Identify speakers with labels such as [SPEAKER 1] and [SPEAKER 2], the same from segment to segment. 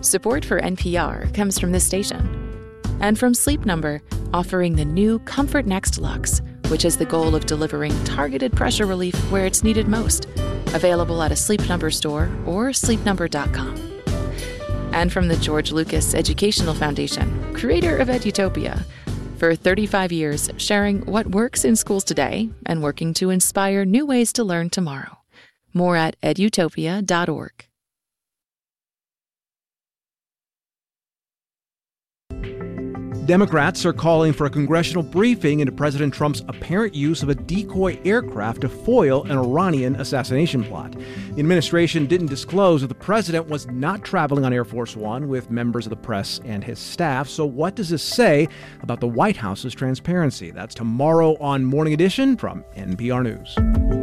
[SPEAKER 1] Support for NPR comes from this station. And from Sleep Number, offering the new Comfort Next Luxe, which has the goal of delivering targeted pressure relief where it's needed most. Available at a Sleep Number store or sleepnumber.com. And from the George Lucas Educational Foundation, creator of Edutopia. For 35 years, sharing what works in schools today and working to inspire new ways to learn tomorrow. More at edutopia.org.
[SPEAKER 2] Democrats are calling for a congressional briefing into President Trump's apparent use of a decoy aircraft to foil an Iranian assassination plot. The administration didn't disclose that the president was not traveling on Air Force One with members of the press and his staff. So what does this say about the White House's transparency? That's tomorrow on Morning Edition from NPR News.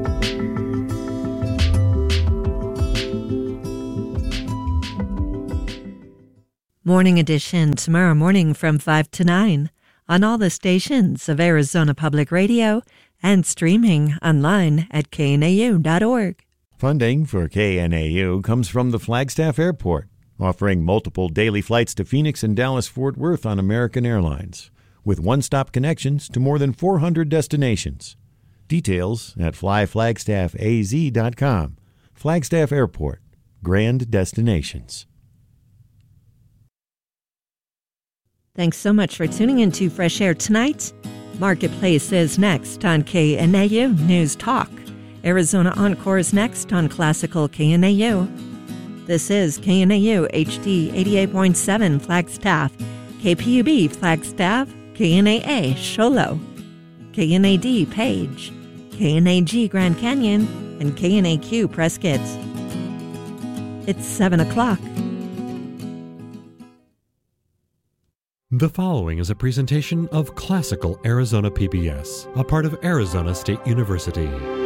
[SPEAKER 3] Morning Edition tomorrow morning from 5 to 9 on all the stations of Arizona Public Radio and streaming online at knau.org.
[SPEAKER 4] Funding for KNAU comes from the Flagstaff Airport, offering multiple daily flights to Phoenix and Dallas-Fort Worth on American Airlines, with one-stop connections to more than 400 destinations. Details at flyflagstaffaz.com. Flagstaff Airport, grand destinations.
[SPEAKER 3] Thanks so much for tuning in to Fresh Air tonight. Marketplace is next on KNAU News Talk. Arizona Encore is next on Classical KNAU. This is KNAU HD 88.7 Flagstaff, KPUB Flagstaff, KNAA Sholo, KNAD Page, KNAG Grand Canyon, and KNAQ Prescott. It's 7 o'clock.
[SPEAKER 5] The following is a presentation of Classical Arizona PBS, a part of Arizona State University.